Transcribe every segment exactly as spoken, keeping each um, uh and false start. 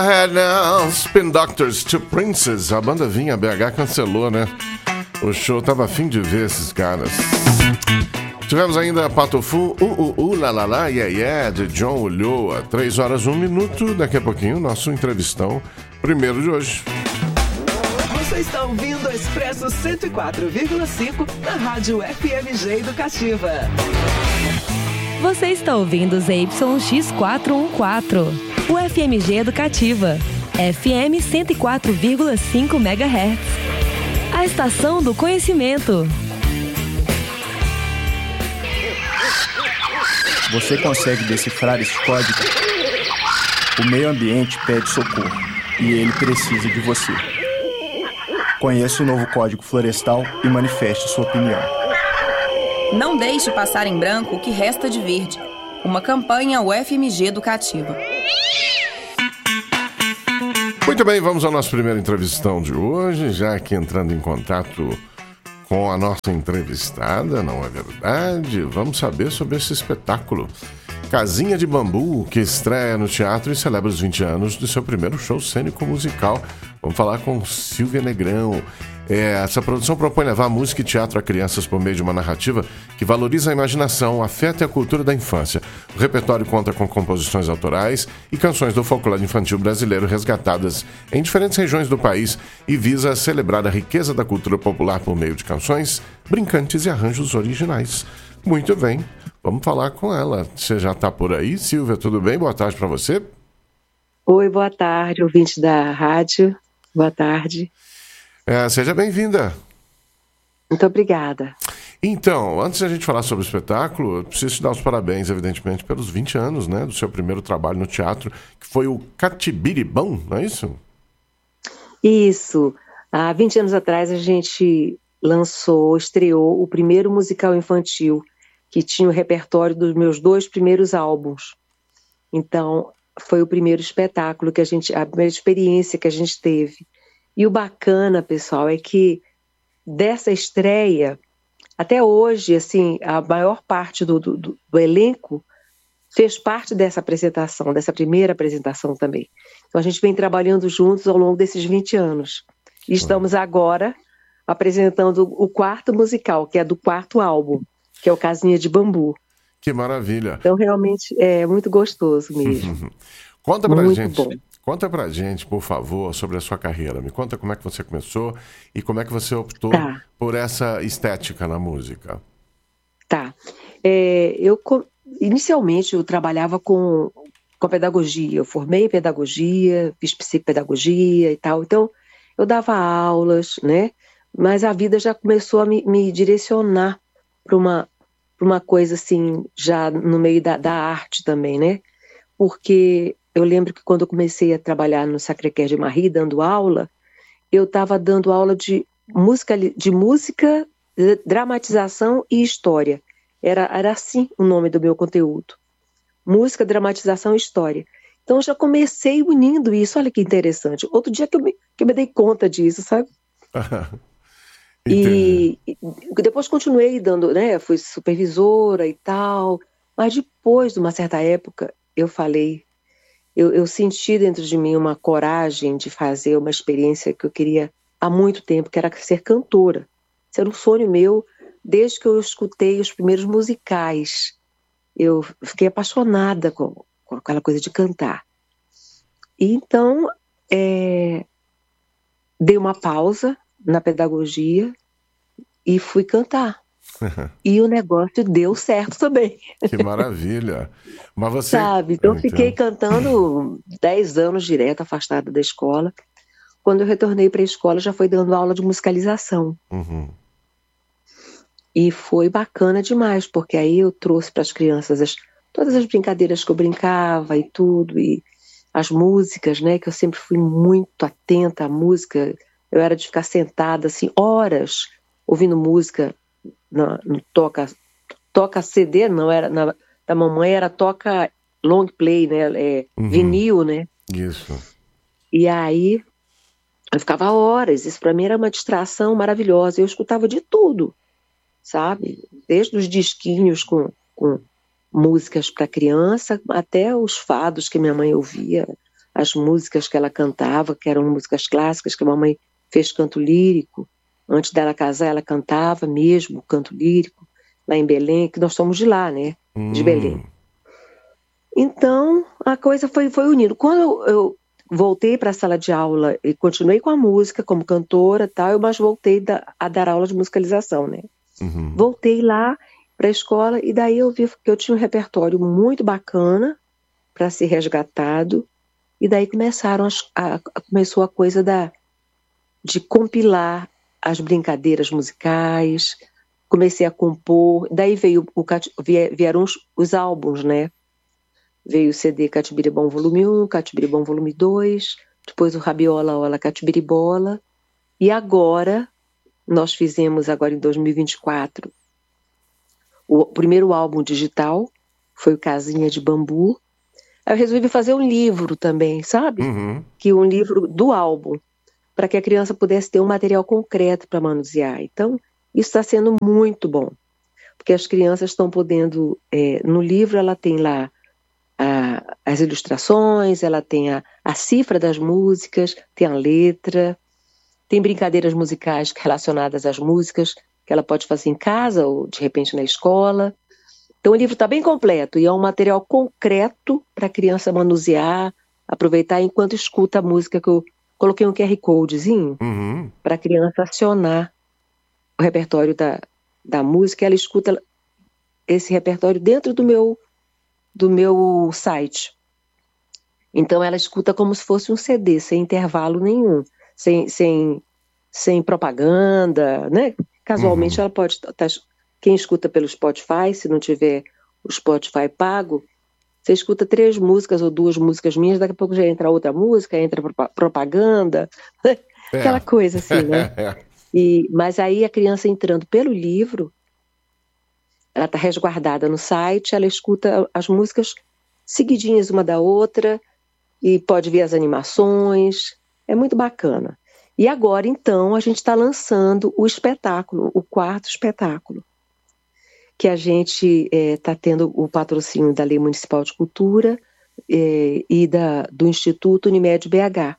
É, não, Spin Doctors to Princess. A banda vinha, a B H cancelou, né? O show tava a fim de ver esses caras. Tivemos ainda Patofu, uh, uh, uh, la la la, yeah, yeah, de John Ulloa. Três horas, um minuto. Daqui a pouquinho, nosso entrevistão primeiro de hoje. Você está ouvindo o Expresso cento e quatro vírgula cinco na Rádio F M G Educativa. Você está ouvindo Z Y X quatrocentos e quatorze, o F M G Educativa, F M cento e quatro vírgula cinco megahertz. A estação do conhecimento. Você consegue decifrar esse código? O meio ambiente pede socorro e ele precisa de você. Conheça o novo Código Florestal e manifeste sua opinião. Não deixe passar em branco o que resta de verde. Uma campanha U F M G Educativa. Muito bem, vamos ao nosso primeiro entrevistão de hoje, já que entrando em contato com a nossa entrevistada, não é verdade? Vamos saber sobre esse espetáculo. Casinha de Bambu, que estreia no teatro e celebra os vinte anos do seu primeiro show cênico musical. Vamos falar com Silvia Negrão. É, essa produção propõe levar música e teatro a crianças por meio de uma narrativa que valoriza a imaginação, afeta a cultura da infância. O repertório conta com composições autorais e canções do folclore infantil brasileiro resgatadas em diferentes regiões do país e visa celebrar a riqueza da cultura popular por meio de canções, brincantes e arranjos originais. Muito bem, vamos falar com ela. Você já está por aí, Silvia? Tudo bem? Boa tarde para você. Oi, boa tarde, ouvinte da rádio. Boa tarde. É, seja bem-vinda. Muito obrigada. Então, antes de a gente falar sobre o espetáculo, eu preciso te dar os parabéns, evidentemente, pelos vinte anos, né, do seu primeiro trabalho no teatro, que foi o Catibiribão, não é isso? Isso. Há vinte anos atrás a gente lançou, estreou o primeiro musical infantil, que tinha o repertório dos meus dois primeiros álbuns. Então, foi o primeiro espetáculo que a gente, a primeira experiência que a gente teve. E o bacana, pessoal, é que dessa estreia, até hoje, assim, a maior parte do, do, do elenco fez parte dessa apresentação, dessa primeira apresentação também. Então a gente vem trabalhando juntos ao longo desses vinte anos. E estamos agora apresentando o quarto musical, que é do quarto álbum, que é o Casinha de Bambu. Que maravilha. Então realmente é muito gostoso mesmo. Conta pra muito gente. Bom. Conta pra gente, por favor, sobre a sua carreira. Me conta como é que você começou e como é que você optou tá. por essa estética na música. Tá. É, eu, inicialmente, eu trabalhava com, com pedagogia. Eu formei em pedagogia, fiz psicopedagogia e tal. Então, eu dava aulas, né? Mas a vida já começou a me, me direcionar para uma, para uma coisa assim, já no meio da, da arte também, né? Porque eu lembro que quando eu comecei a trabalhar no Sacré-Cœur de Marie, dando aula, eu estava dando aula de música, de música, dramatização e história. Era, era assim o nome do meu conteúdo. Música, dramatização e história. Então eu já comecei unindo isso, olha que interessante. Outro dia que eu me, que eu me dei conta disso, sabe? e, e depois continuei dando, né? Fui supervisora e tal, mas depois de uma certa época, eu falei, Eu, eu senti dentro de mim uma coragem de fazer uma experiência que eu queria há muito tempo, que era ser cantora. Isso era um sonho meu desde que eu escutei os primeiros musicais. Eu fiquei apaixonada com, com aquela coisa de cantar. E então, é, dei uma pausa na pedagogia e fui cantar. E o negócio deu certo também. Que maravilha. Mas você... Sabe, então eu fiquei cantando dez anos direto, afastada da escola. Quando eu retornei para a escola, já foi dando aula de musicalização. Uhum. E foi bacana demais, porque aí eu trouxe para as crianças as, todas as brincadeiras que eu brincava e tudo, e as músicas, né, que eu sempre fui muito atenta à música. Eu era de ficar sentada, assim, horas, ouvindo música. No, no toca, toca C D, não era, na, da mamãe era toca long play, né, é, uhum. vinil, né? Isso. E aí eu ficava horas, isso para mim era uma distração maravilhosa, eu escutava de tudo, sabe? Desde os disquinhos com, com músicas para criança, até os fados que minha mãe ouvia, as músicas que ela cantava, que eram músicas clássicas, que a mamãe fez canto lírico. Antes dela casar, ela cantava mesmo canto lírico, lá em Belém, que nós somos de lá, né? De Hum. Belém. Então, a coisa foi, foi unindo. Quando eu, eu voltei para a sala de aula e continuei com a música como cantora e tal, eu mais voltei da, a dar aula de musicalização, né? Uhum. Voltei lá para a escola e daí eu vi que eu tinha um repertório muito bacana para ser resgatado, e daí começaram as, a, a, começou a coisa da, de compilar as brincadeiras musicais, comecei a compor, daí veio o, vieram os, os álbuns, né? Veio o C D Catibiribom volume um, Catibiribom volume dois, depois o Rabiola Ola Catibiribola, e agora, nós fizemos agora em dois mil e vinte e quatro, o primeiro álbum digital, foi o Casinha de Bambu. Aí eu resolvi fazer um livro também, sabe? Uhum. Que um livro do álbum, para que a criança pudesse ter um material concreto para manusear. Então, isso está sendo muito bom, porque as crianças estão podendo, é, no livro ela tem lá a, as ilustrações, ela tem a, a cifra das músicas, tem a letra, tem brincadeiras musicais relacionadas às músicas, que ela pode fazer em casa ou de repente na escola. Então o livro está bem completo e é um material concreto para a criança manusear, aproveitar enquanto escuta a música, que eu coloquei um Q R Codezinho Uhum. para a criança acionar o repertório da, da música. Ela escuta esse repertório dentro do meu, do meu site. Então ela escuta como se fosse um C D, sem intervalo nenhum, sem, sem, sem propaganda, né? Casualmente uhum. ela pode... Tá, quem escuta pelo Spotify, se não tiver o Spotify pago, você escuta três músicas ou duas músicas minhas, daqui a pouco já entra outra música, entra propaganda, é. Aquela coisa assim, né? E, mas aí a criança entrando pelo livro, ela está resguardada no site, ela escuta as músicas seguidinhas uma da outra e pode ver as animações, é muito bacana. E agora, então, a gente está lançando o espetáculo, o quarto espetáculo, que a gente está é, tendo o patrocínio da Lei Municipal de Cultura é, e da, do Instituto Unimed B H.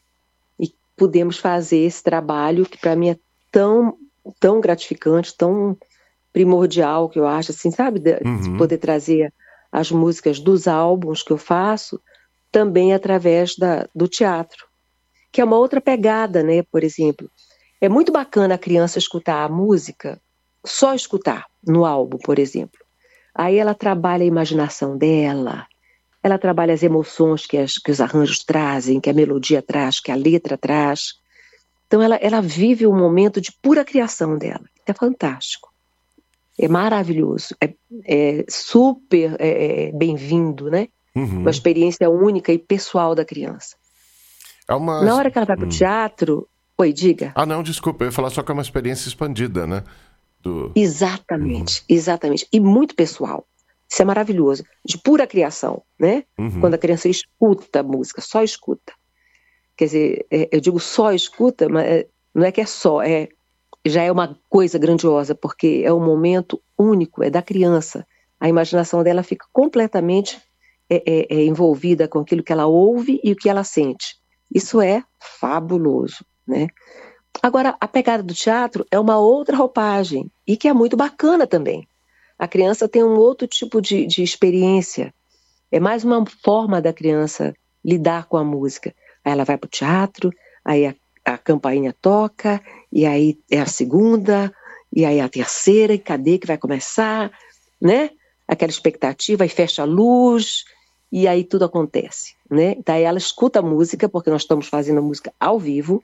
E pudemos fazer esse trabalho que para mim é tão, tão gratificante, tão primordial, que eu acho, assim, sabe? De, uhum. de poder trazer as músicas dos álbuns que eu faço, também através da, do teatro, que é uma outra pegada, né? Por exemplo, é muito bacana a criança escutar a música, só escutar no álbum, por exemplo. Aí ela trabalha a imaginação dela, ela trabalha as emoções que, as, que os arranjos trazem, que a melodia traz, que a letra traz. Então ela, ela vive um momento de pura criação dela. É fantástico. É maravilhoso. É, é super é, é bem-vindo, né? Uhum. Uma experiência única e pessoal da criança. É uma... Na hora que ela vai pro hum. teatro... Oi, diga. Ah, não, desculpa. Eu ia falar só que é uma experiência expandida, né? Do... Exatamente, uhum. exatamente. E muito pessoal. Isso é maravilhoso. De pura criação, né? Uhum. Quando a criança escuta a música, só escuta. Quer dizer, é, eu digo só escuta, mas é, não é que é só, é, já é uma coisa grandiosa, porque é um momento único, é da criança. A imaginação dela fica completamente é, é, é envolvida com aquilo que ela ouve e o que ela sente. Isso é fabuloso, né? Agora, a pegada do teatro é uma outra roupagem e que é muito bacana também. A criança tem um outro tipo de, de experiência. É mais uma forma da criança lidar com a música. Aí ela vai para o teatro, aí a, a campainha toca, e aí é a segunda, e aí a terceira, e cadê que vai começar, né? Aquela expectativa, aí fecha a luz, e aí tudo acontece, né? Então aí ela escuta a música, porque nós estamos fazendo a música ao vivo.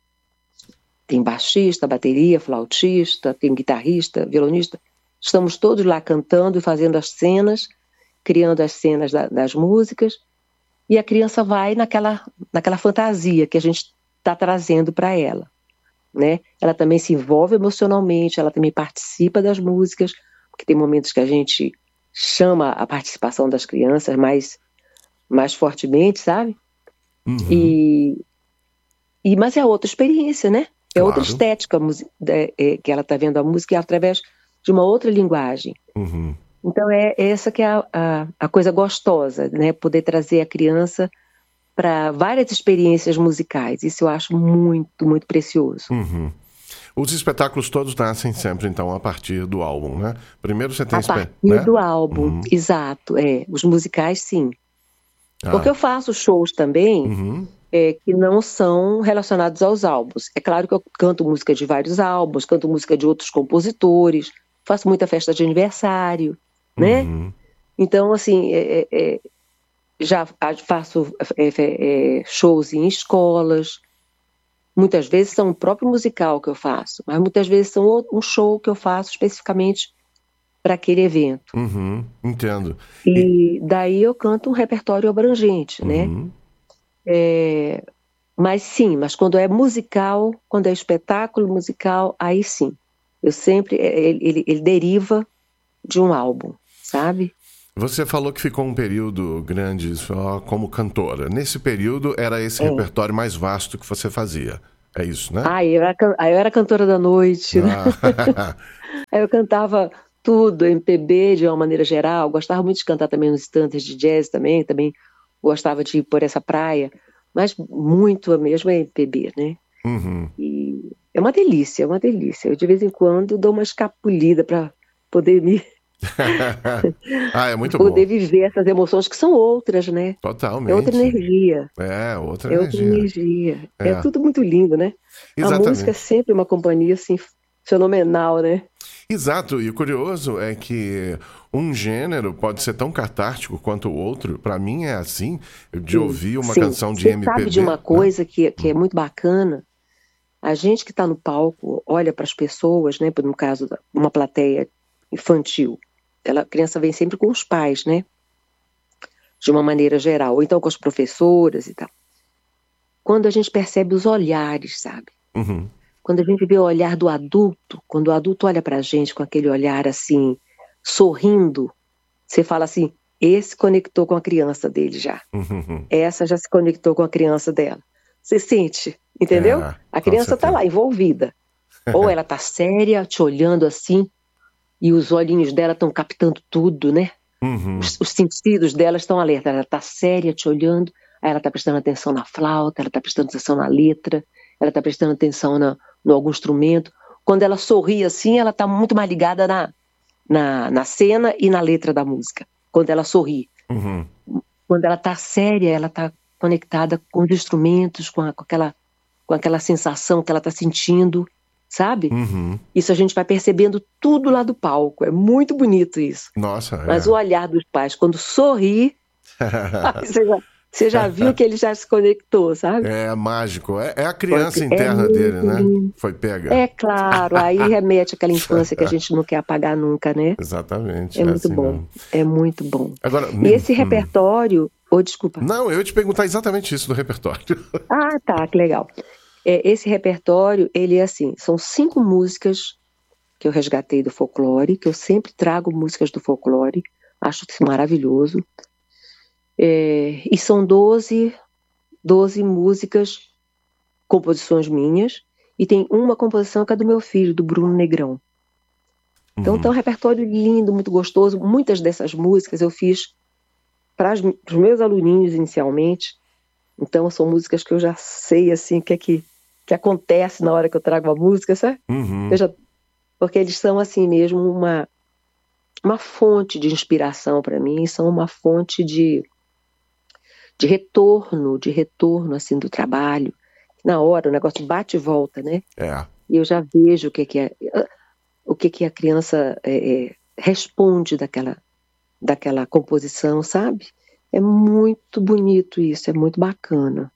Tem baixista, bateria, flautista, tem guitarrista, violonista. Estamos todos lá cantando e fazendo as cenas, criando as cenas da, das músicas, e a criança vai naquela, naquela fantasia que a gente está trazendo para ela, né? Ela também se envolve emocionalmente, ela também participa das músicas, porque tem momentos que a gente chama a participação das crianças mais, mais fortemente, sabe? Uhum. E, e, mas é outra experiência, né? É claro. Outra estética é, é, que ela está vendo a música através de uma outra linguagem. Uhum. Então é essa que é a, a, a coisa gostosa, né? Poder trazer a criança para várias experiências musicais. Isso eu acho muito, muito precioso. Uhum. Os espetáculos todos nascem sempre, então, a partir do álbum, né? Primeiro você tem... A partir né? do álbum, Uhum. exato. É. Os musicais, sim. Ah. Porque eu faço shows também Uhum. é, que não são relacionados aos álbuns. É claro que eu canto música de vários álbuns, canto música de outros compositores, faço muita festa de aniversário, né? Uhum. Então, assim, é, é, já faço é, é, shows em escolas. Muitas vezes são o próprio musical que eu faço, mas muitas vezes são um show que eu faço especificamente para aquele evento. Uhum. Entendo. E, e daí eu canto um repertório abrangente, né? Uhum. É, mas sim, mas quando é musical, quando é espetáculo musical, aí sim. Eu sempre, ele, ele, ele deriva de um álbum, sabe? Você falou que ficou um período grande só como cantora. Nesse período era esse É. repertório mais vasto que você fazia. É isso, né? Ah, eu era, can- ah, eu era cantora da noite, né? Ah. Aí eu cantava tudo, M P B de uma maneira geral, gostava muito de cantar também nos standards de jazz também, também gostava de ir por essa praia, mas muito mesmo é M P B, né? Uhum. E é uma delícia, é uma delícia. Eu de vez em quando dou uma escapulida para poder me Ah, é muito poder bom. viver essas emoções que são outras, né? Totalmente. É outra energia, É, outra é outra energia. energia. É. É. tudo muito lindo, né? A Exatamente. música é sempre uma companhia assim fenomenal, né? Exato, e o curioso é que um gênero pode ser tão catártico quanto o outro. Para mim é assim, de Sim, ouvir uma sim. canção de Você M P B. sabe de uma né? coisa que, que é muito bacana? A gente que está no palco olha para as pessoas, né? No caso de uma plateia infantil, ela, a criança vem sempre com os pais, né? De uma maneira geral, ou então com as professoras e tal. Quando a gente percebe os olhares, sabe? Uhum. Quando a gente vê o olhar do adulto, quando o adulto olha pra gente com aquele olhar assim, sorrindo, você fala assim, esse conectou com a criança dele já. Uhum. Essa já se conectou com a criança dela. Você sente, entendeu? É, A com criança tá certeza. lá, envolvida. Ou ela tá séria, te olhando assim, e os olhinhos dela estão captando tudo, né? Uhum. Os, os sentidos dela estão alerta. Ela tá séria, te olhando, aí ela tá prestando atenção na flauta, ela tá prestando atenção na letra, ela tá prestando atenção na em algum instrumento. Quando ela sorri assim, ela está muito mais ligada na, na, na cena e na letra da música. Quando ela sorri. Uhum. Quando ela está séria, ela está conectada com os instrumentos, com, a, com, aquela, com aquela sensação que ela está sentindo, sabe? Uhum. Isso a gente vai percebendo tudo lá do palco. É muito bonito isso. Nossa, Mas é. o olhar dos pais, quando sorri, aí você já, você já viu que ele já se conectou, sabe? É mágico. É, é a criança É interna muito dele, né? lindo. Foi pega. É claro, aí remete àquela infância que a gente não quer apagar nunca, né? Exatamente. É muito assim bom, mesmo. é muito bom. Agora, E esse hum, repertório... Oh, desculpa. Não, eu ia te perguntar exatamente isso do repertório. Ah, tá, que legal. É, esse repertório, ele é assim, são cinco músicas que eu resgatei do folclore, que eu sempre trago músicas do folclore, acho isso maravilhoso. É, e são doze, doze músicas, composições minhas, e tem uma composição que é do meu filho, do Bruno Negrão. Então Uhum. tá um repertório lindo, muito gostoso. Muitas dessas músicas eu fiz para os meus aluninhos inicialmente. Então são músicas que eu já sei assim o que é que, que acontece na hora que eu trago a música, sabe? Uhum. Eu já, porque eles são assim mesmo uma, uma fonte de inspiração para mim, são uma fonte de, de retorno, de retorno assim do trabalho. Na hora o negócio bate e volta, né? É. E eu já vejo o que, que é, o que, que a criança é, é, responde daquela, daquela composição, sabe? É muito bonito isso, é muito bacana.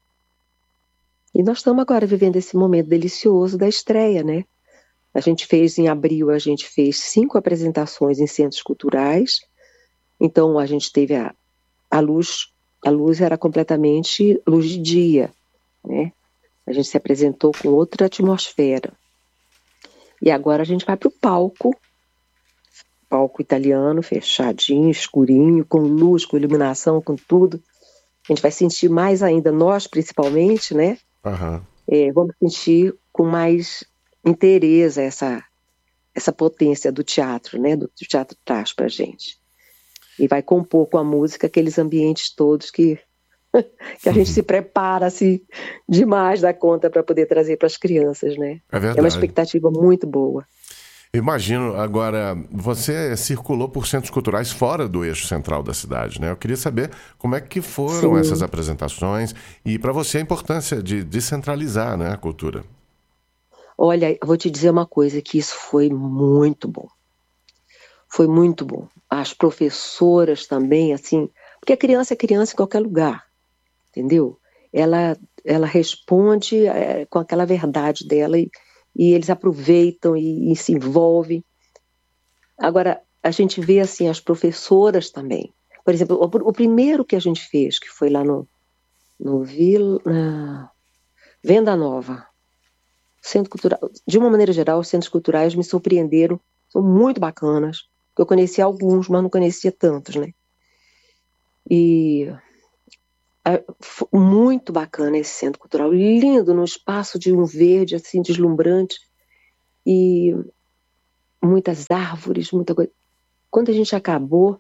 E nós estamos agora vivendo esse momento delicioso da estreia, né? A gente fez em abril, a gente fez cinco apresentações em centros culturais. Então a gente teve a, a luz, a luz era completamente luz de dia, né? A gente se apresentou com outra atmosfera. E agora a gente vai para o palco, palco italiano, fechadinho, escurinho, com luz, com iluminação, com tudo. A gente vai sentir mais ainda, nós principalmente, né? Uhum. É, vamos sentir com mais interesse essa, essa potência do teatro, né? Do que o teatro traz para a gente. E vai compor com a música aqueles ambientes todos que que a gente se prepara assim, demais da conta para poder trazer para as crianças, né? É verdade. É uma expectativa muito boa. Imagino. Agora, você circulou por centros culturais fora do eixo central da cidade, né? Eu queria saber como é que foram Sim. essas apresentações e, para você, a importância de descentralizar, né, a cultura. Olha, eu vou te dizer uma coisa, que isso foi muito bom. Foi muito bom. As professoras também, assim, porque a criança é criança em qualquer lugar, entendeu? Ela, ela responde é, com aquela verdade dela e, e eles aproveitam e, e se envolvem. Agora, a gente vê, assim, as professoras também. Por exemplo, o, o primeiro que a gente fez, que foi lá no, no Vila, na Venda Nova, Centro Cultural, de uma maneira geral, os centros culturais me surpreenderam, são muito bacanas, porque eu conhecia alguns, mas não conhecia tantos, né? E é, muito bacana esse centro cultural, lindo, num espaço de um verde, assim, deslumbrante, e muitas árvores, muita coisa. Quando a gente acabou,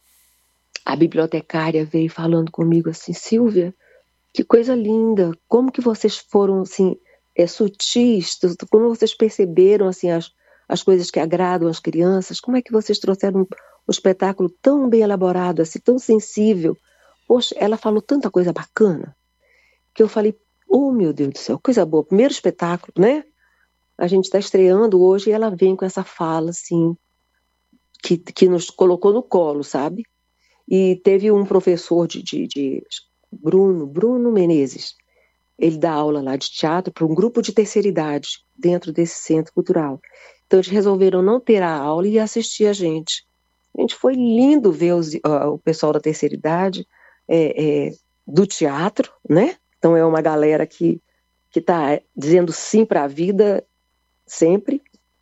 a bibliotecária veio falando comigo assim, Silvia, que coisa linda, como que vocês foram, assim, é, sutis, como vocês perceberam, assim, as, as coisas que agradam as crianças, como é que vocês trouxeram um, um espetáculo tão bem elaborado, assim, tão sensível. Poxa, ela falou tanta coisa bacana, que eu falei, oh meu Deus do céu, coisa boa, primeiro espetáculo, né? A gente está estreando hoje e ela vem com essa fala, assim, que, que nos colocou no colo, sabe? E teve um professor de, de, de Bruno, Bruno Menezes, ele dá aula lá de teatro para um grupo de terceira idade dentro desse centro cultural. Então eles resolveram não ter a aula e assistir a gente. Gente, foi lindo ver os, uh, o pessoal da terceira idade é, é, do teatro, né? Então é uma galera que que está dizendo sim para a vida sempre,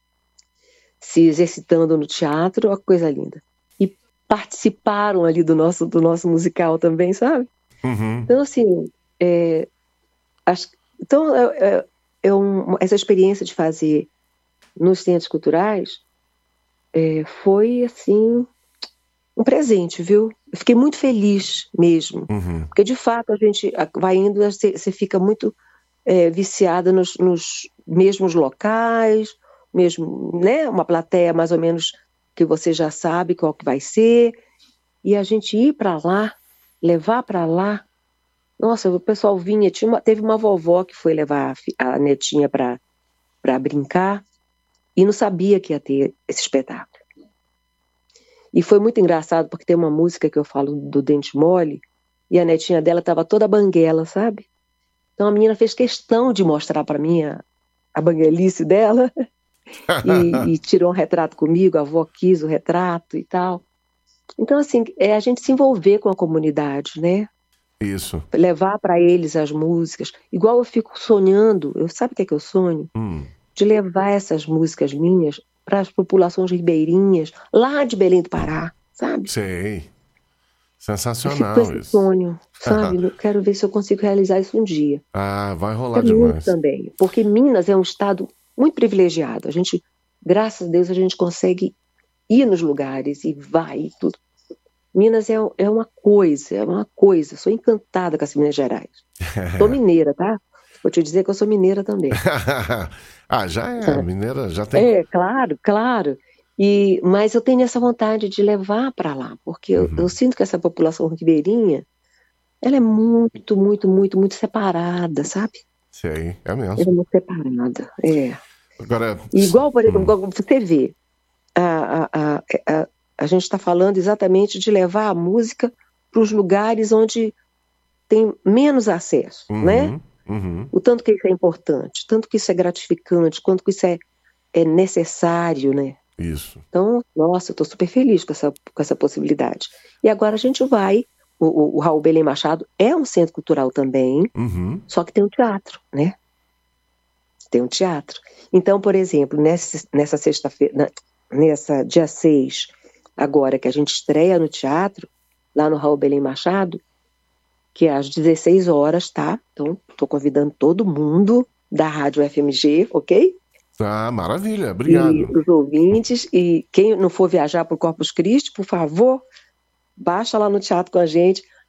se exercitando no teatro, uma coisa linda. E participaram ali do nosso, do nosso musical também, sabe? Uhum. Então, assim, é, acho, então, é, é, é um, essa experiência de fazer nos centros culturais é, foi, assim, um presente, viu? Eu fiquei muito feliz mesmo, Uhum. porque, de fato, a gente vai indo, você, você fica muito é, viciada nos, nos mesmos locais, mesmo, né? Uma plateia mais ou menos que você já sabe qual que vai ser, e a gente ir para lá, levar para lá. Nossa, o pessoal vinha, tinha uma, teve uma vovó que foi levar a, a netinha para brincar e não sabia que ia ter esse espetáculo. E foi muito engraçado, porque tem uma música que eu falo do Dente Mole, e a netinha dela estava toda banguela, sabe? Então a menina fez questão de mostrar para mim a, a banguelice dela, e, e tirou um retrato comigo, a avó quis o retrato e tal. Então, assim, é a gente se envolver com a comunidade, né? Isso. Levar para eles as músicas. Igual eu fico sonhando, eu sabe o que é que eu sonho? Hum. De levar essas músicas minhas para as populações ribeirinhas, lá de Belém do Pará, sabe? Sei. Eu Sensacional fico com esse isso. sonho, sabe? Eu quero ver se eu consigo realizar isso um dia. Ah, vai rolar É muito demais. também, porque Minas é um estado muito privilegiado. A gente, graças a Deus, a gente consegue ir nos lugares e vai e tudo. Minas é, é uma coisa, é uma coisa. Sou encantada com as Minas Gerais. Sou mineira, tá? Vou te dizer que eu sou mineira também. Ah, já é, mineira, já tem. É, claro, claro. E, mas eu tenho essa vontade de levar para lá, porque eu, Uhum. eu sinto que essa população ribeirinha, ela é muito, muito, muito, muito separada, sabe? Sei, é Ela é mesmo. muito separada, é. Agora, E igual, por exemplo, hum, igual você vê, a, a, a, a, a gente está falando exatamente de levar a música para os lugares onde tem menos acesso, uhum, né? uhum. O tanto que isso é importante, tanto que isso é gratificante, quanto que isso é, é necessário, né? Isso. Então, nossa, eu estou super feliz com essa, com essa possibilidade. E agora a gente vai, o, o, o Raul Belém Machado é um centro cultural também, Uhum. só que tem um teatro, né? Tem um teatro. Então, por exemplo, nessa, nessa sexta-feira, nessa dia seis, agora que a gente estreia no teatro, lá no Raul Belém Machado, que é às dezesseis horas, tá? Então, estou convidando todo mundo da Rádio F M G, ok? Tá, maravilha, obrigado. E os ouvintes, e quem não for viajar para o Corpus Christi, por favor, baixa lá no teatro com a gente.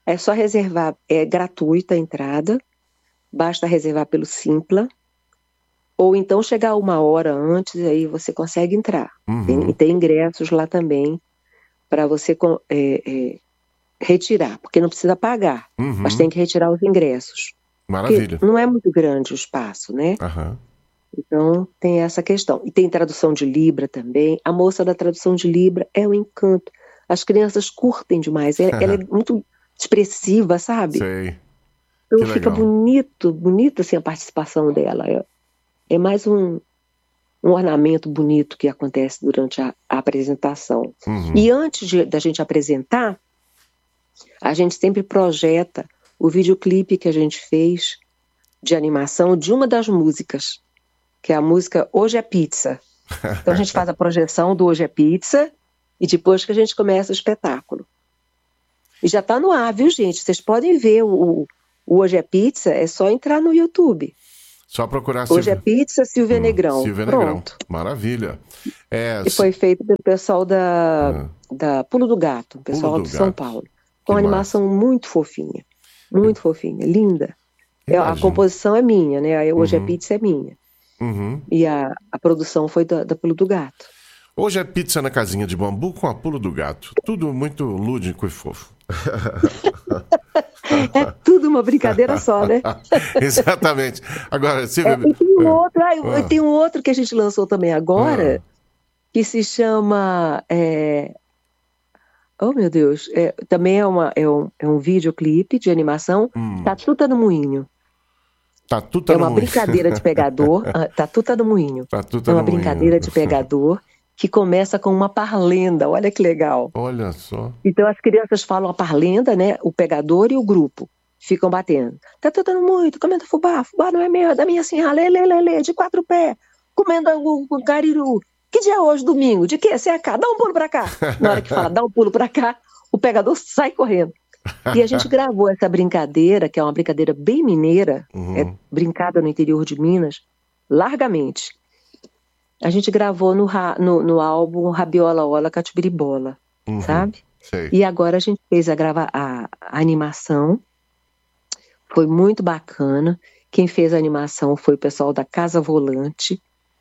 É só reservar, é gratuita a entrada, basta reservar pelo Simpla, ou então chegar uma hora antes, aí você consegue entrar. Uhum. Tem, e tem ingressos lá também para você é, é, retirar, porque não precisa pagar, Uhum. mas tem que retirar os ingressos. Maravilha. Porque não é muito grande o espaço, né? Uhum. Então tem essa questão. E tem tradução de Libra também. A moça da tradução de Libra é um encanto. As crianças curtem demais. Ela, ela é muito expressiva, sabe? Sei. Então Que fica legal. bonito, bonito assim a participação dela. É, é mais um, um ornamento bonito que acontece durante a, a apresentação. Uhum. E antes de, da gente apresentar, a gente sempre projeta o videoclipe que a gente fez de animação de uma das músicas, que é a música Hoje é Pizza. Então a gente faz a projeção do Hoje é Pizza e depois que a gente começa o espetáculo. E já está no ar, viu, gente? Vocês podem ver o, o Hoje é Pizza, é só entrar no YouTube. Só procurar Hoje Silvia... é Pizza, Silvia hum, Negrão. Silvia Pronto. Negrão. Maravilha. É, E foi feito pelo pessoal da, Ah. da Pulo do Gato, o pessoal Pulo do de São Gato. Paulo. Que Com uma animação muito fofinha. Muito fofinha, linda. É, a Imagino. composição é minha, né? A Hoje Uhum. é Pizza é minha. Uhum. E a, a produção foi da, da Pulo do Gato. Hoje é pizza na casinha de bambu com a Pulo do Gato. Tudo muito lúdico e fofo. É tudo uma brincadeira só, né? Exatamente. Agora, Silvia... É, e tem um é. outro, ah, Ah. tem um outro que a gente lançou também agora, Ah. que se chama... é, Oh, meu Deus. É, também é, uma, é, um, é um videoclipe de animação. Hum. Tatuta no Moinho. Tatuta É no uma Moinho. brincadeira de pegador. ah, Tatuta no Moinho. Tatuta É uma no Moinho. brincadeira de pegador que começa com uma parlenda. Olha que legal. Olha só. Então as crianças falam a parlenda, né? O pegador e o grupo ficam batendo. Tá tudo muito, comendo fubá, fubá não é meu, é da minha senhora, lê, lê, lê, lê, de quatro pés, comendo o, o cariru. Que dia é hoje, domingo? De quê? Você é cá, dá um pulo pra cá. Na hora que fala, dá um pulo pra cá, o pegador sai correndo. E a gente gravou essa brincadeira, que é uma brincadeira bem mineira, Uhum. é brincada no interior de Minas, largamente. A gente gravou no, ra- no, no álbum Rabiola Ola Catibiribola, Uhum. sabe? Sei. E agora a gente fez a, grava a, a animação, foi muito bacana. Quem fez a animação foi o pessoal da Casa Volante,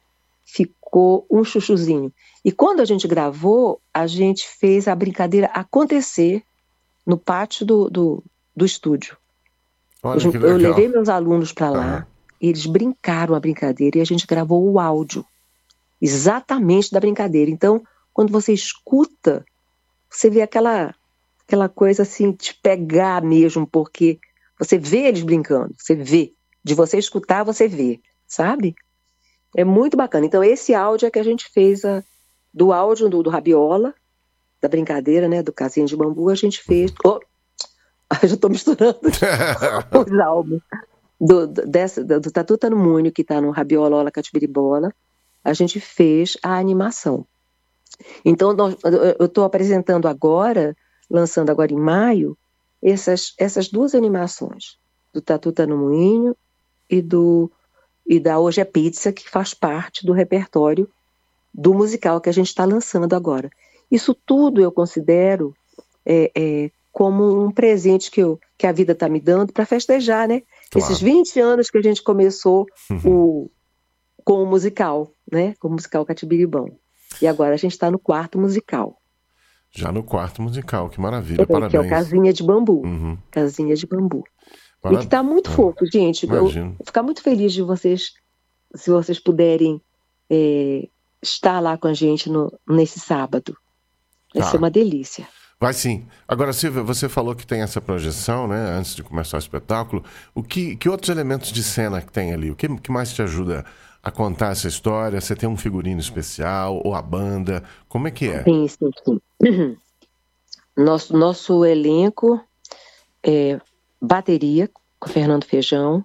ficou um chuchuzinho. E quando a gente gravou, a gente fez a brincadeira acontecer no pátio do, do, do estúdio. Olha Eu, que eu legal. levei meus alunos para lá, Aham. e eles brincaram a brincadeira e a gente gravou o áudio exatamente da brincadeira. Então, quando você escuta, você vê aquela, aquela coisa assim, de pegar mesmo, porque você vê eles brincando, você vê. De você escutar, você vê, sabe? É muito bacana. Então, esse áudio é que a gente fez, a, do áudio do, do Rabiola, da brincadeira, né, do Casinha de Bambu, a gente fez... Oh, já estou misturando os álbuns. Do, do, dessa, do, do Tatuta no Moinho, que está no Rabiola Ola Catibiribola, a gente fez a animação. Então, nós, eu estou apresentando agora, lançando agora em maio, essas, essas duas animações, do Tatuta no Moinho e, do, e da Hoje é Pizza, que faz parte do repertório do musical que a gente está lançando agora. Isso tudo eu considero é, é, como um presente que, eu, que a vida está me dando para festejar, né? Claro. Esses vinte anos que a gente começou Uhum. o, com o musical, né? Com o musical Catibiribão. E agora a gente está no quarto musical, Já no quarto musical, que maravilha, é, que é o parabéns. Casinha de Bambu. Uhum. Casinha de Bambu. Mara- E que está muito Ah, fofo, gente. Eu Imagino. vou ficar muito feliz de vocês, se vocês puderem é, estar lá com a gente no, nesse sábado. Vai Tá. ser uma delícia. Vai sim. Agora, Silvia, você falou que tem essa projeção, né? Antes de começar o espetáculo. O que, que outros elementos de cena que tem ali? O que, que mais te ajuda a contar essa história? Você tem um figurino especial ou a banda? Como é que é? Sim, sim, sim. Nosso, nosso elenco é bateria com Fernando Feijão,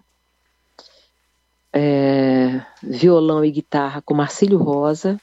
é, violão e guitarra com Marcílio Rosa,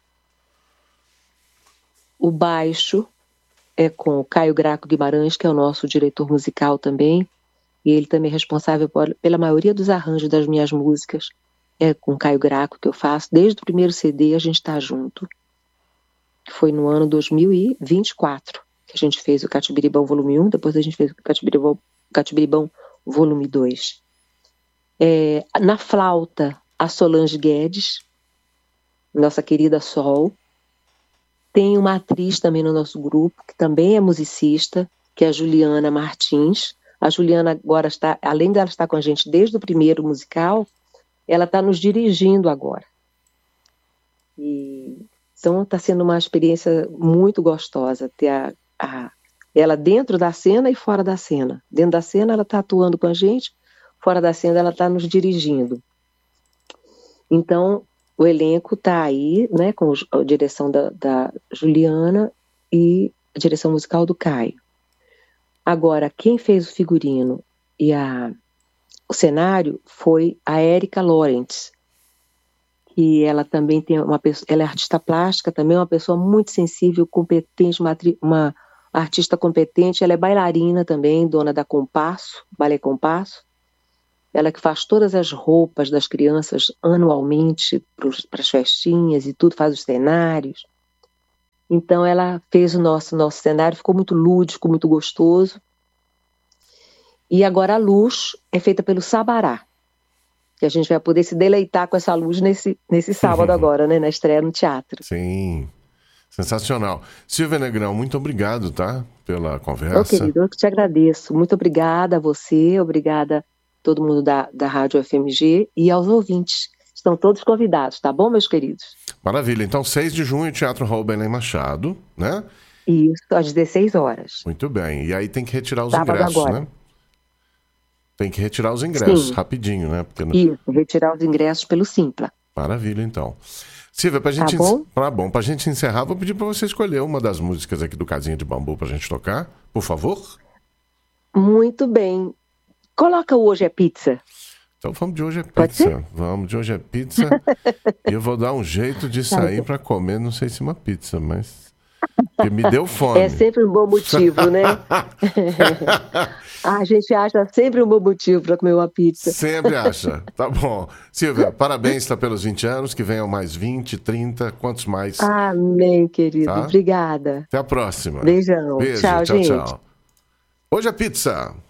o baixo é com o Caio Graco Guimarães, que é o nosso diretor musical também, e ele também é responsável por, pela maioria dos arranjos das minhas músicas. É com o Caio Graco que eu faço, desde o primeiro C D a gente está junto, que foi no ano dois mil e vinte e quatro. que a gente fez o Catibiribão volume um, depois a gente fez o Catibiribão, Catibiribão volume dois. É, na flauta, a Solange Guedes, nossa querida Sol. Tem uma atriz também no nosso grupo, que também é musicista, que é a Juliana Martins. A Juliana agora está, além dela estar com a gente desde o primeiro musical, ela está nos dirigindo agora. E, então está sendo uma experiência muito gostosa ter a, a, ela dentro da cena e fora da cena. Dentro da cena ela está atuando com a gente, fora da cena ela está nos dirigindo. Então o elenco está aí, né, com a direção da, da Juliana e a direção musical do Caio. Agora, quem fez o figurino e a, o cenário foi a Érica Lawrence, que ela também tem uma pessoa, ela é artista plástica, também uma pessoa muito sensível, competente, uma, uma artista competente, ela é bailarina também, dona da Compasso, Balé Compasso. Ela que faz todas as roupas das crianças anualmente para as festinhas e tudo, faz os cenários. Então ela fez o nosso, nosso cenário, ficou muito lúdico, muito gostoso. E agora a luz é feita pelo Sabará, que a gente vai poder se deleitar com essa luz nesse, nesse sábado agora, né, na estreia no teatro. Sim, sensacional. Silvia Negrão, muito obrigado, tá, pela conversa. Ô, querido, eu que te agradeço. Muito obrigada a você, obrigada todo mundo da, da Rádio F M G e aos ouvintes. Estão todos convidados, tá bom, meus queridos? Maravilha. Então, seis de junho, Teatro Raul Belém Machado, né? Isso, às dezesseis horas. Muito bem. E aí tem que retirar os Sábado ingressos, agora. né? Tem que retirar os ingressos, Sim. rapidinho, né? Porque... Isso, retirar os ingressos pelo Simpla. Maravilha, então. Silvia, pra gente... Tá bom? Pra, bom, pra gente encerrar, vou pedir pra você escolher uma das músicas aqui do Casinha de Bambu pra gente tocar, por favor. Muito bem. Coloca o Hoje é Pizza. Então vamos de Hoje é Pode Pizza. ser? Vamos de Hoje é Pizza. E eu vou dar um jeito de sair pra comer, não sei se uma pizza, mas... Porque me deu fome. É sempre um bom motivo, né? A gente acha sempre um bom motivo para comer uma pizza. Sempre acha. Tá bom. Silvia, parabéns, tá, pelos vinte anos, que venham mais vinte, trinta, quantos mais. Amém, querido. Tá? Obrigada. Até a próxima. Beijão. Beijo, tchau, tchau, gente. tchau. Hoje é pizza.